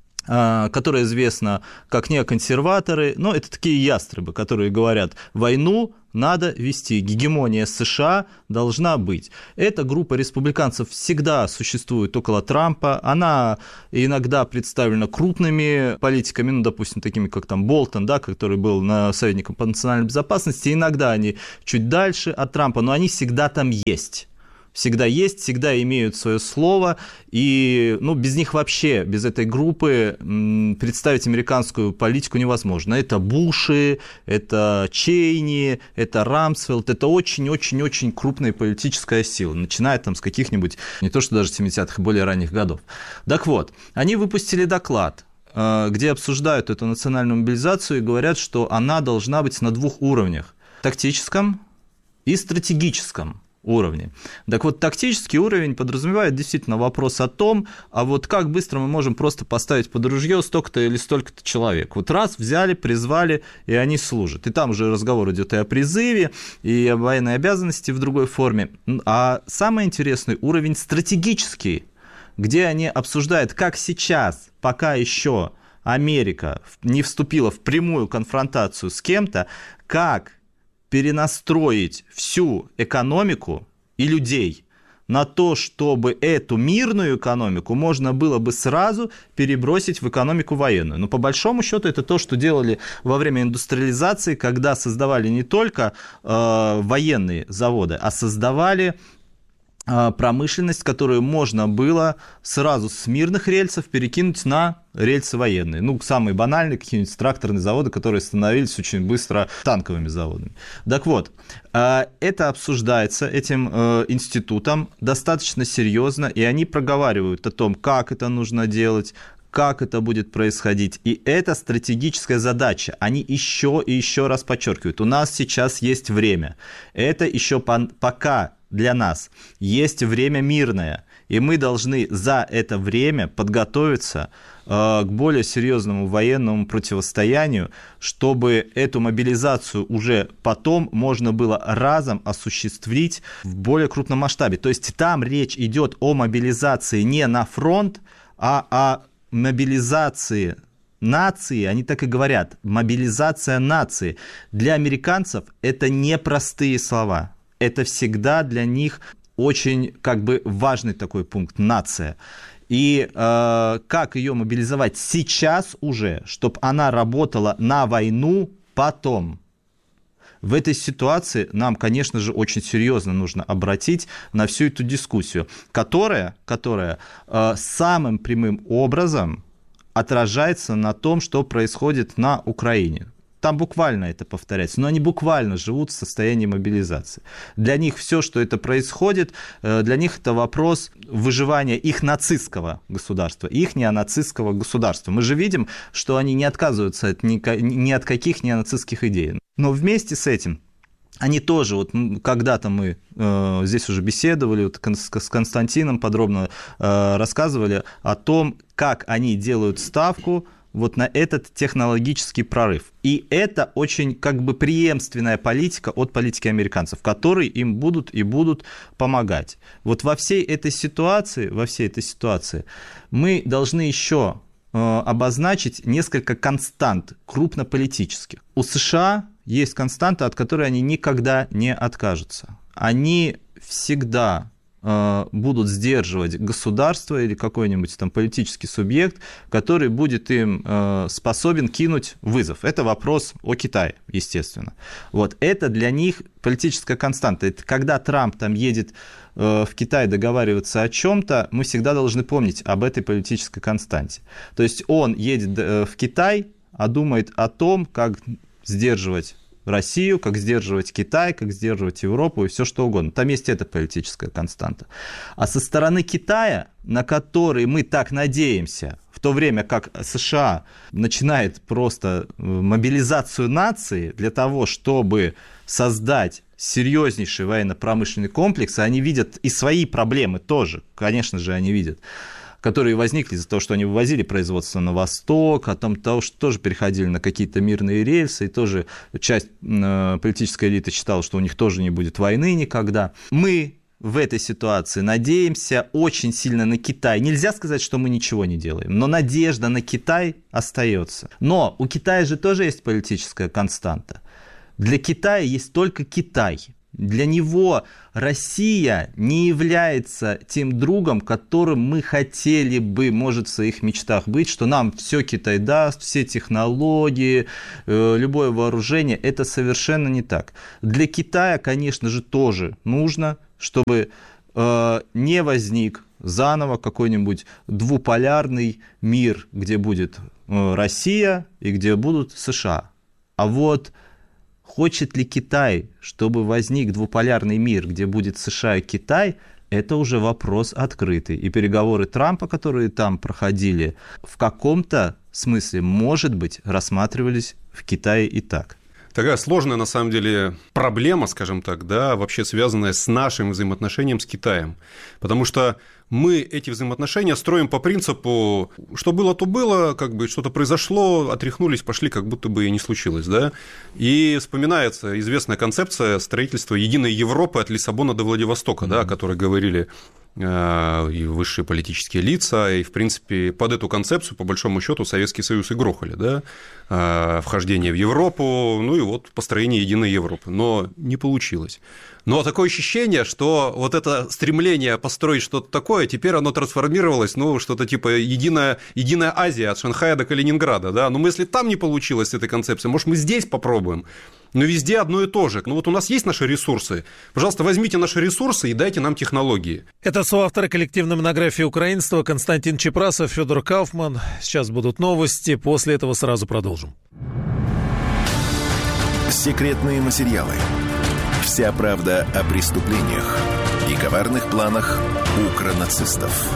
которая известна как неоконсерваторы, но это такие ястребы, которые говорят, войну надо вести, гегемония США должна быть. Эта группа республиканцев всегда существует около Трампа, она иногда представлена крупными политиками, ну, допустим, такими как там Болтон, да, который был на советником по национальной безопасности, иногда они чуть дальше от Трампа, но они всегда там есть. Всегда есть, всегда имеют свое слово, и ну, без них вообще, без этой группы представить американскую политику невозможно. Это Буши, это Чейни, это Рамсфелд, это очень-очень-очень крупная политическая сила, начиная там с каких-нибудь, не то что даже семидесятых, более ранних годов. Так вот, они выпустили доклад, где обсуждают эту национальную мобилизацию и говорят, что она должна быть на двух уровнях – тактическом и стратегическом уровне. Так вот, тактический уровень подразумевает действительно вопрос о том, а вот как быстро мы можем просто поставить под ружье столько-то или столько-то человек. Вот раз взяли, призвали, и они служат. И там уже разговор идет и о призыве, и о военной обязанности в другой форме. А самый интересный уровень стратегический, где они обсуждают, как сейчас, пока еще Америка не вступила в прямую конфронтацию с кем-то, как перенастроить всю экономику и людей на то, чтобы эту мирную экономику можно было бы сразу перебросить в экономику военную. Но по большому счету это то, что делали во время индустриализации, когда создавали не только э, военные заводы, а создавали промышленность, которую можно было сразу с мирных рельсов перекинуть на рельсы военные. Ну, самые банальные какие-нибудь тракторные заводы, которые становились очень быстро танковыми заводами. Так вот, это обсуждается этим институтом достаточно серьезно, и они проговаривают о том, как это нужно делать, как это будет происходить. И это стратегическая задача. Они еще и еще раз подчеркивают, у нас сейчас есть время. Это еще пока для нас есть время мирное, и мы должны за это время подготовиться э, к более серьезному военному противостоянию, чтобы эту мобилизацию уже потом можно было разом осуществить в более крупном масштабе. То есть там речь идет о мобилизации не на фронт, а о мобилизации нации, они так и говорят, мобилизация нации. Для американцев это непростые слова. Это всегда для них очень как бы важный такой пункт – нация. И э, как ее мобилизовать сейчас уже, чтобы она работала на войну потом. В этой ситуации нам, конечно же, очень серьезно нужно обратить на всю эту дискуссию, которая, которая э, самым прямым образом отражается на том, что происходит на Украине. Там буквально это повторяется, но они буквально живут в состоянии мобилизации. Для них все, что это происходит, для них это вопрос выживания их нацистского государства, их неонацистского государства. Мы же видим, что они не отказываются от ни, ни от каких неонацистских идей. Но вместе с этим они тоже, вот когда-то мы э, здесь уже беседовали, вот, с Константином подробно э, рассказывали о том, как они делают ставку вот на этот технологический прорыв. И это очень как бы преемственная политика от политики американцев, которые им будут и будут помогать. Вот во всей этой ситуации, во всей этой ситуации мы должны еще э, обозначить несколько констант крупнополитических. У США есть константа, от которой они никогда не откажутся. Они всегда э, будут сдерживать государство или какой-нибудь там политический субъект, который будет им э, способен кинуть вызов. Это вопрос о Китае, естественно. Вот. Это для них политическая константа. Это когда Трамп там едет э, в Китай договариваться о чем-то, мы всегда должны помнить об этой политической константе. То есть он едет э, в Китай, а думает о том, как сдерживать Россию, как сдерживать Китай, как сдерживать Европу и все что угодно. Там есть эта политическая константа. А со стороны Китая, на который мы так надеемся, в то время как США начинает просто мобилизацию нации для того, чтобы создать серьезнейший военно-промышленный комплекс, и они видят и свои проблемы тоже, конечно же, они видят, которые возникли из-за того, что они вывозили производство на восток, а там того, что тоже переходили на какие-то мирные рельсы, и тоже часть э, политической элиты считала, что у них тоже не будет войны никогда. Мы в этой ситуации надеемся очень сильно на Китай. Нельзя сказать, что мы ничего не делаем, но надежда на Китай остается. Но у Китая же тоже есть политическая константа. Для Китая есть только Китай. Для него Россия не является тем другом, которым мы хотели бы, может, в своих мечтах быть, что нам все Китай даст, все технологии, любое вооружение. Это совершенно не так. Для Китая, конечно же, тоже нужно, чтобы не возник заново какой-нибудь двуполярный мир, где будет Россия и где будут США. А вот хочет ли Китай, чтобы возник двуполярный мир, где будет США и Китай, это уже вопрос открытый. И переговоры Трампа, которые там проходили, в каком-то смысле, может быть, рассматривались в Китае и так. Такая сложная, на самом деле, проблема, скажем так, да, вообще связанная с нашим взаимоотношением с Китаем. Потому что мы эти взаимоотношения строим по принципу, что было, то было, как бы что-то произошло, отряхнулись, пошли, как будто бы и не случилось, да. И вспоминается известная концепция строительства единой Европы от Лиссабона до Владивостока, mm-hmm. да, о которой говорили и высшие политические лица, и, в принципе, под эту концепцию, по большому счету, Советский Союз и грохали, да, вхождение в Европу, ну и вот построение единой Европы, но не получилось. Но такое ощущение, что вот это стремление построить что-то такое, теперь оно трансформировалось, ну, что-то типа единая, единая Азия от Шанхая до Калининграда, да, но если там не получилось с этой концепцией, может, мы здесь попробуем. Но везде одно и то же. Ну вот у нас есть наши ресурсы. Пожалуйста, возьмите наши ресурсы и дайте нам технологии. Это соавторы коллективной монографии украинства Константин Чепрасов, Федор Кауфман. Сейчас будут новости, после этого сразу продолжим. Секретные материалы. Вся правда о преступлениях и коварных планах укронацистов.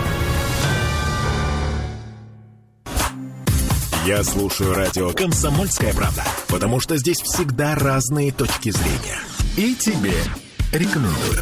Я слушаю радио «Комсомольская правда», потому что здесь всегда разные точки зрения. И тебе рекомендую.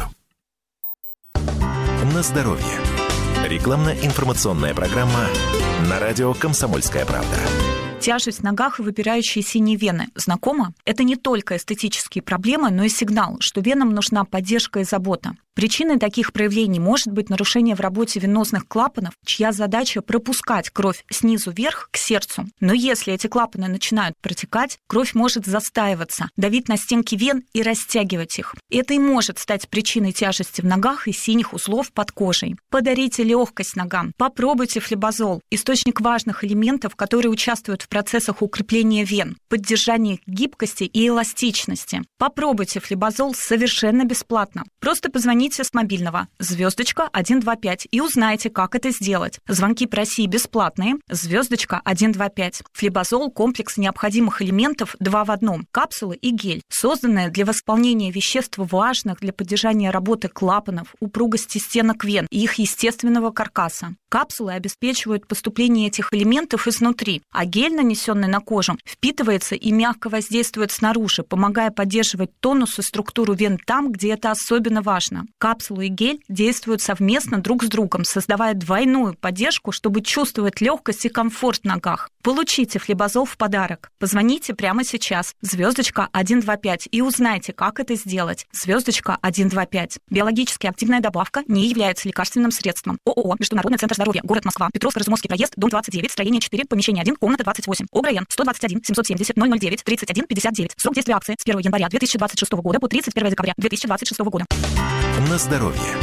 На здоровье. Рекламно-информационная программа на радио «Комсомольская правда». Тяжесть в ногах и выпирающие синие вены. Знакомо? Это не только эстетические проблемы, но и сигнал, что венам нужна поддержка и забота. Причиной таких проявлений может быть нарушение в работе венозных клапанов, чья задача пропускать кровь снизу вверх к сердцу. Но если эти клапаны начинают протекать, кровь может застаиваться, давить на стенки вен и растягивать их. Это и может стать причиной тяжести в ногах и синих узлов под кожей. Подарите легкость ногам. Попробуйте флебазол, источник важных элементов, которые участвуют в процессах укрепления вен, поддержания гибкости и эластичности. Попробуйте флебазол совершенно бесплатно. Просто позвоните с мобильного звездочка один два пять и узнайте, как это сделать. Звонки по России бесплатные. Звездочка один два пять. Флебазол – комплекс необходимых элементов два в одном. Капсулы и гель, созданные для восполнения веществ, важных для поддержания работы клапанов, упругости стенок вен и их естественного каркаса. Капсулы обеспечивают поступление этих элементов изнутри, а гель, нанесенный на кожу, впитывается и мягко воздействует снаружи, помогая поддерживать тонус и структуру вен там, где это особенно важно. Капсулы и гель действуют совместно друг с другом, создавая двойную поддержку, чтобы чувствовать легкость и комфорт в ногах. Получите флебазол в подарок. Позвоните прямо сейчас. Звездочка один два пять и узнайте, как это сделать. Звездочка один два пять. Биологически активная добавка не является лекарственным средством. ООО «Международный центр здоровья», город Москва, Петровско-Разумовский проезд, дом двадцать девять, строение четыре, помещение один, комната двадцать восемь. ОГРН сто двадцать один семьсот семьдесят ноль ноль девять тридцать один пятьдесят девять. Срок действия акции с первого января две тысячи двадцать шестого года по тридцать первого декабря две тысячи двадцать шестого года. На здоровье.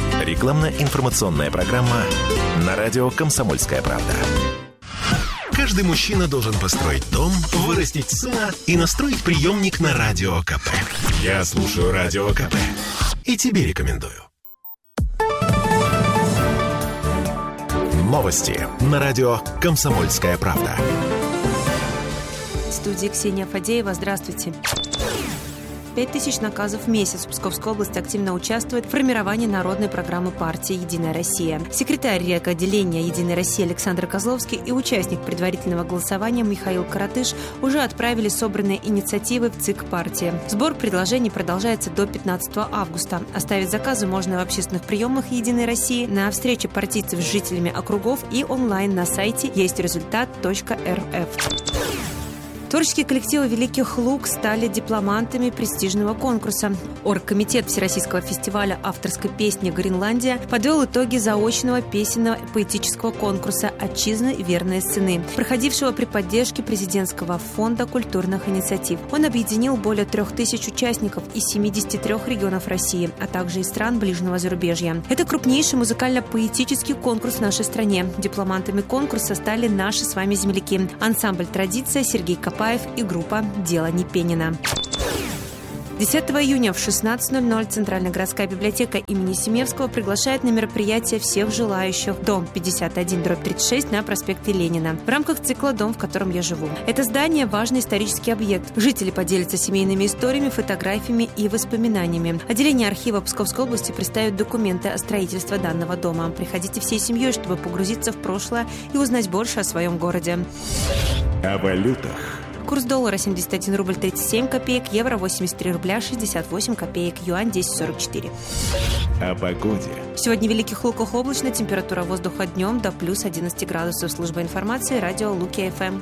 Рекламно-информационная программа на радио «Комсомольская правда». Каждый мужчина должен построить дом, вырастить сына и настроить приемник на Радио КП. Я слушаю Радио КП и тебе рекомендую. Новости на радио «Комсомольская правда». В студии Ксения Фадеева. Здравствуйте. пять тысяч наказов в месяц. Псковская область активно участвует в формировании народной программы партии «Единая Россия». Секретарь райотделения «Единой России» Александр Козловский и участник предварительного голосования Михаил Каратыш уже отправили собранные инициативы в ЦИК партии. Сбор предложений продолжается до пятнадцатого августа. Оставить заказы можно в общественных приемах «Единой России», на встрече партийцев с жителями округов и онлайн на сайте естьрезультат точка эр эф. Творческие коллективы «Великих Луг» стали дипломантами престижного конкурса. Оргкомитет Всероссийского фестиваля авторской песни «Гренландия» подвел итоги заочного песенно-поэтического конкурса «Отчизны. Верные сыны», проходившего при поддержке президентского фонда культурных инициатив. Он объединил более трех тысяч участников из семидесяти трёх регионов России, а также из стран ближнего зарубежья. Это крупнейший музыкально-поэтический конкурс в нашей стране. Дипломантами конкурса стали наши с вами земляки. Ансамбль «Традиция», Сергей Капаев и группа «Дело Непенина». десятого июня в шестнадцать ноль ноль Центральная городская библиотека имени Семевского приглашает на мероприятие всех желающих. Дом пятьдесят один дробь тридцать шесть на проспекте Ленина. В рамках цикла «Дом, в котором я живу». Это здание – важный исторический объект. Жители поделятся семейными историями, фотографиями и воспоминаниями. Отделение архива Псковской области представит документы о строительстве данного дома. Приходите всей семьей, чтобы погрузиться в прошлое и узнать больше о своем городе. О валютах. Курс доллара семьдесят один рубль тридцать семь копеек, евро восемьдесят три рубля шестьдесят восемь копеек, юань десять сорок четыре. О погоде. Сегодня в Великих Луках облачно, температура воздуха днем до плюс одиннадцать градусов. Служба информации, радио Луки-ФМ.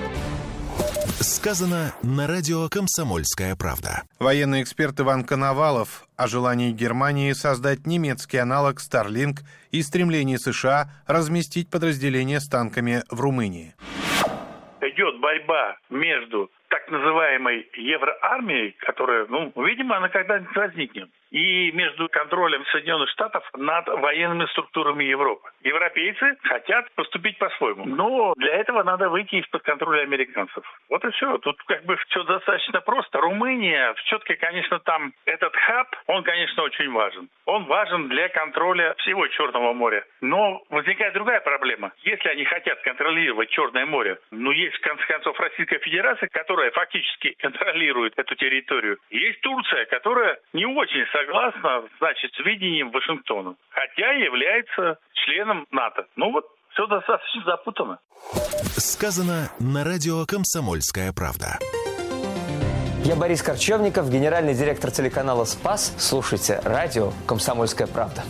Сказано на радио «Комсомольская правда». Военный эксперт Иван Коновалов о желании Германии создать немецкий аналог Starlink и стремлении США разместить подразделения с танками в Румынии. Идет борьба между так называемой евроармией, которая, ну, видимо, она когда-нибудь возникнет, и между контролем Соединенных Штатов над военными структурами Европы. Европейцы хотят поступить по-своему, но для этого надо выйти из-под контроля американцев. Вот и все. Тут как бы все достаточно просто. Румыния, все-таки, конечно, там этот хаб, он, конечно, очень важен. Он важен для контроля всего Черного моря. Но возникает другая проблема. Если они хотят контролировать Черное море, ну, есть, в конце концов, Российская Федерация, которая фактически контролирует эту территорию. Есть Турция, которая не очень согласна, значит, с видением Вашингтона, хотя является членом НАТО. Ну вот, все достаточно запутано. Сказано на радио «Комсомольская правда». Я Борис Корчевников, генеральный директор телеканала «Спас». Слушайте радио «Комсомольская правда».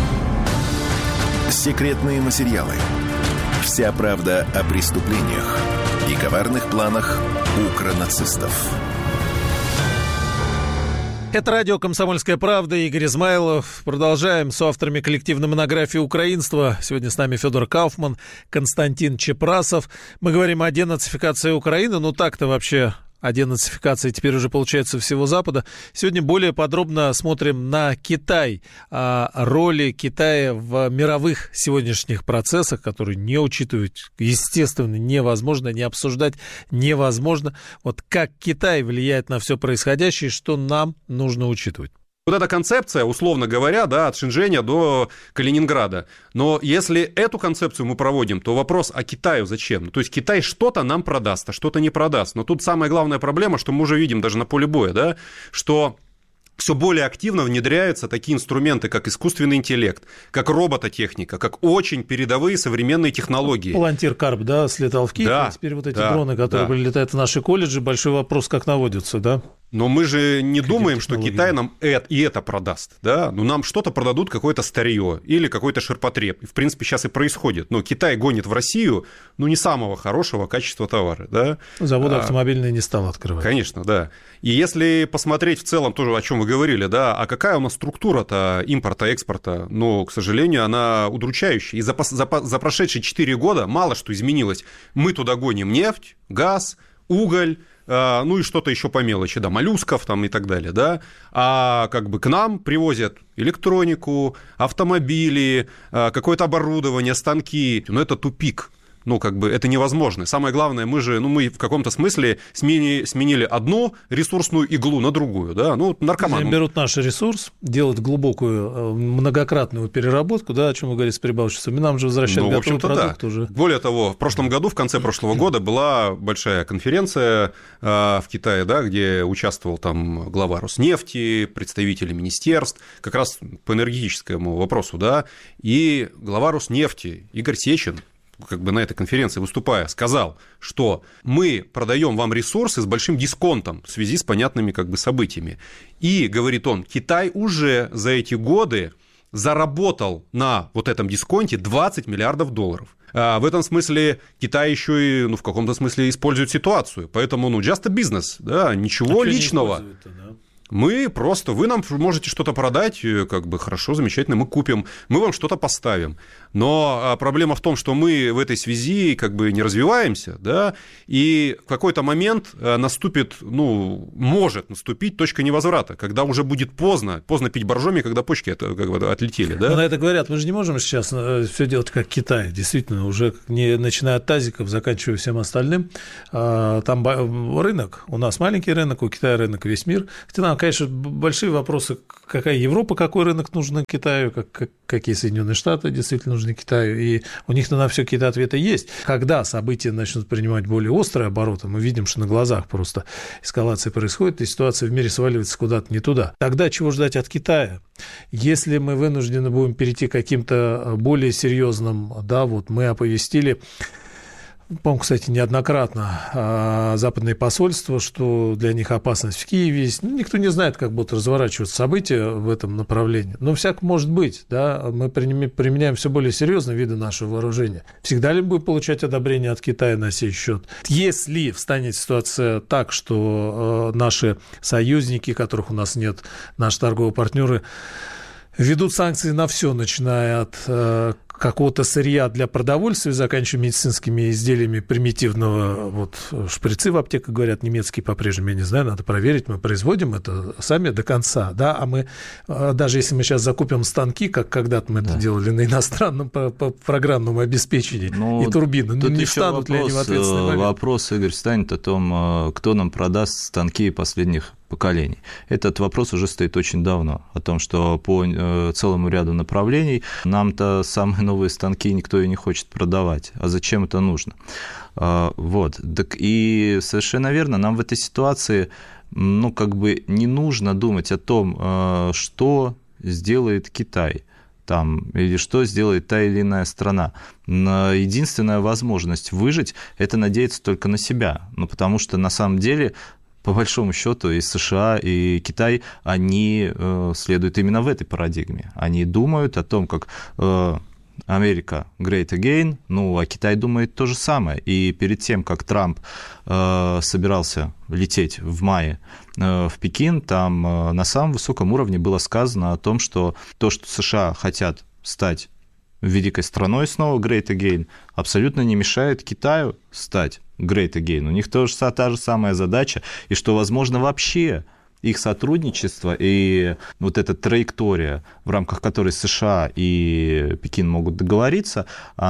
Секретные материалы. Вся правда о преступлениях и коварных планах укронацистов. Это радио «Комсомольская правда», Игорь Измайлов. Продолжаем с авторами коллективной монографии «Украинство». Сегодня с нами Федор Кауфман, Константин Чепрасов. Мы говорим о денацификации Украины. Ну так-то вообще о денацификации теперь уже получается всего Запада. Сегодня более подробно смотрим на Китай, о роли Китая в мировых сегодняшних процессах, которые не учитывать, естественно, невозможно, не обсуждать невозможно. Вот как Китай влияет на все происходящее, что нам нужно учитывать. Вот эта концепция, условно говоря, да, от Шэньчжэня до Калининграда. Но если эту концепцию мы проводим, то вопрос, а Китаю зачем? Ну, то есть Китай что-то нам продаст, а что-то не продаст. Но тут самая главная проблема, что мы уже видим даже на поле боя, да, что все более активно внедряются такие инструменты, как искусственный интеллект, как робототехника, как очень передовые современные технологии. Палантир Карп, да, слетал в Киев, да, а теперь вот эти да, дроны, которые да. прилетают в наши колледжи, большой вопрос, как наводятся, да? Но мы же не Какие думаем, что Китай нам это, и это продаст, да? Ну, нам что-то продадут, какое-то старье или какой-то ширпотреб. И, в принципе, сейчас и происходит. Но Китай гонит в Россию, ну, не самого хорошего качества товара, да? Заводы а, автомобильные не стал открывать. Конечно, да. И если посмотреть в целом тоже, о чем вы говорили, да, а какая у нас структура-то импорта-экспорта, ну, к сожалению, она удручающая. И за, за, за прошедшие четыре года мало что изменилось. Мы туда гоним нефть, газ, уголь, ну и что-то еще по мелочи, да, моллюсков там и так далее, да, а как бы к нам привозят электронику, автомобили, какое-то оборудование, станки, ну это тупик. Ну, как бы это невозможно. Самое главное, мы же, ну, мы в каком-то смысле смени, сменили одну ресурсную иглу на другую, да, ну, наркоманы. Они берут наш ресурс, делают глубокую, многократную переработку, да, о чем вы говорите с прибавочностью, и нам же возвращают ну, готовый продукт да. уже. Более того, в прошлом году, в конце прошлого года была большая конференция э, в Китае, да, где участвовал там глава Роснефти, представители министерств, как раз по энергетическому вопросу, да, и глава Роснефти Игорь Сечин, как бы на этой конференции выступая, сказал, что мы продаем вам ресурсы с большим дисконтом в связи с понятными как бы событиями. И, говорит он, Китай уже за эти годы заработал на вот этом дисконте двадцать миллиардов долларов. А в этом смысле Китай еще и, ну, в каком-то смысле использует ситуацию. Поэтому, ну, just a business, да, ничего а личного. Мы просто, вы нам можете что-то продать, как бы хорошо, замечательно, мы купим, мы вам что-то поставим. Но проблема в том, что мы в этой связи как бы не развиваемся, да, и в какой-то момент наступит, ну, может наступить точка невозврата, когда уже будет поздно, поздно пить боржоми, когда почки это, как бы, отлетели, да. Но на это говорят, мы же не можем сейчас все делать как Китай, действительно, уже не начиная от тазиков, заканчивая всем остальным. Там рынок, у нас маленький рынок, у Китая рынок весь мир, хотя нам, конечно, большие вопросы, какая Европа, какой рынок нужен Китаю, как, как, какие Соединенные Штаты действительно нужны Китаю, и у них на все какие-то ответы есть. Когда события начнут принимать более острые обороты, мы видим, что на глазах просто эскалация происходит, и ситуация в мире сваливается куда-то не туда. Тогда чего ждать от Китая? Если мы вынуждены будем перейти к каким-то более серьезным, да, вот мы оповестили, по-моему, кстати, неоднократно западные посольства, что для них опасность в Киеве есть. Ну, никто не знает, как будут разворачиваться события в этом направлении. Но всяко может быть. Да? Мы применяем все более серьезные виды нашего вооружения. Всегда ли мы будем получать одобрение от Китая на сей счет? Если встанет ситуация так, что наши союзники, которых у нас нет, наши торговые партнеры, ведут санкции на все, начиная от э, какого-то сырья для продовольствия, заканчивая медицинскими изделиями примитивного, вот шприцы в аптеках, говорят, немецкие по-прежнему, я не знаю, надо проверить, мы производим это сами до конца, да, а мы, э, даже если мы сейчас закупим станки, как когда-то мы да. это делали на иностранном по, по программному обеспечении, ну, и турбины, ну, не встанут ли они в ответственный момент? Вопрос, Игорь, станет о том, кто нам продаст станки последних поколений. Этот вопрос уже стоит очень давно, о том, что по целому ряду направлений нам-то самые новые станки никто и не хочет продавать. А зачем это нужно? Вот. Так и совершенно верно, нам в этой ситуации, ну, как бы не нужно думать о том, что сделает Китай там, или что сделает та или иная страна. Единственная возможность выжить – это надеяться только на себя. Ну, потому что на самом деле, по большому счету, и США, и Китай, они э, следуют именно в этой парадигме. Они думают о том, как э, Америка great again, ну, а Китай думает то же самое. И перед тем, как Трамп э, собирался лететь в мае э, в Пекин, там э, на самом высоком уровне было сказано о том, что то, что США хотят стать великой страной снова great again, абсолютно не мешает Китаю стать great again. У них тоже та же самая задача, и что, возможно, вообще их сотрудничество и вот эта траектория, в рамках которой США и Пекин могут договориться,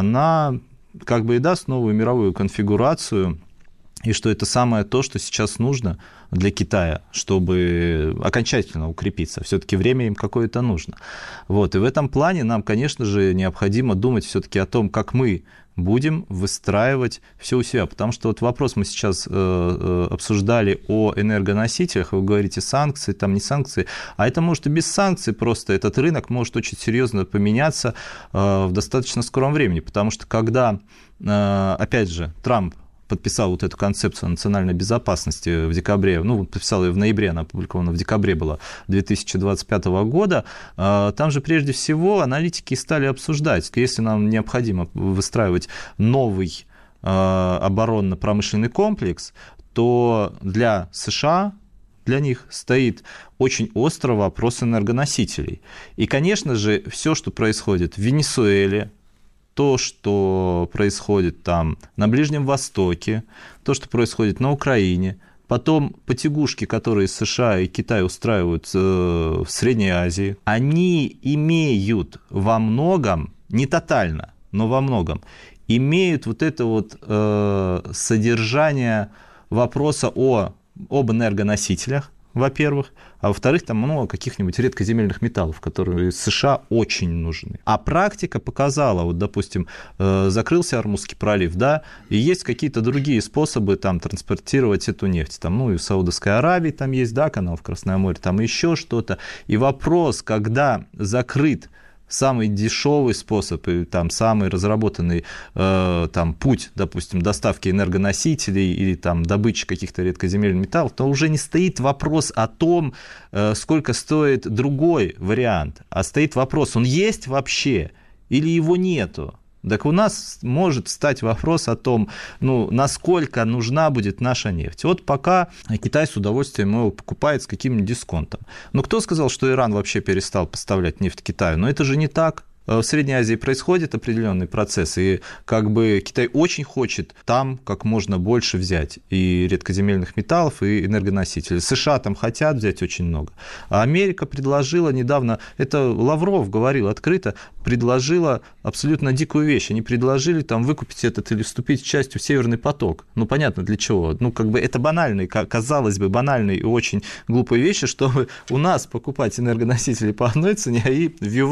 она как бы и даст новую мировую конфигурацию, и что это самое то, что сейчас нужно для Китая, чтобы окончательно укрепиться. Все-таки время им какое-то нужно. Вот. И в этом плане нам, конечно же, необходимо думать все-таки о том, как мы будем выстраивать все у себя. Потому что вот вопрос мы сейчас э, обсуждали о энергоносителях, вы говорите санкции, там не санкции, а это может и без санкций, просто этот рынок может очень серьезно поменяться э, в достаточно скором времени. Потому что когда, э, опять же, Трамп подписал вот эту концепцию национальной безопасности в декабре, ну, подписал ее в ноябре, она опубликована в декабре была две тысячи двадцать пятого года, там же прежде всего аналитики стали обсуждать, если нам необходимо выстраивать новый оборонно-промышленный комплекс, то для США, для них стоит очень острый вопрос энергоносителей. И, конечно же, все, что происходит в Венесуэле, то, что происходит там на Ближнем Востоке, то, что происходит на Украине, потом потягушки, которые США и Китай устраивают в Средней Азии, они имеют во многом, не тотально, но во многом, имеют вот это вот э, содержание вопроса о, об энергоносителях, во-первых, а во-вторых, там много каких-нибудь редкоземельных металлов, которые США очень нужны. А практика показала, вот, допустим, э, закрылся Ормузский пролив, да, и есть какие-то другие способы там транспортировать эту нефть. Там, ну, и в Саудовской Аравии там есть, да, канал в Красное море, там еще что-то. И вопрос, когда закрыт самый дешевый способ и там самый разработанный э, там путь, допустим, доставки энергоносителей или там добычи каких-то редкоземельных металлов, то уже не стоит вопрос о том, э, сколько стоит другой вариант, а стоит вопрос, он есть вообще или его нету. Так у нас может встать вопрос о том, ну, насколько нужна будет наша нефть. Вот пока Китай с удовольствием его покупает с каким-нибудь дисконтом. Но кто сказал, что Иран вообще перестал поставлять нефть Китаю? Но это же не так. В Средней Азии происходит определенный процесс, и как бы Китай очень хочет там как можно больше взять и редкоземельных металлов, и энергоносителей. США там хотят взять очень много. А Америка предложила недавно, это Лавров говорил открыто, предложила абсолютно дикую вещь. Они предложили там выкупить этот или вступить частью в Северный поток. Ну, понятно для чего. Ну, как бы это банальные, казалось бы, банальные и очень глупые вещи, чтобы у нас покупать энергоносители по одной цене, а и в Европе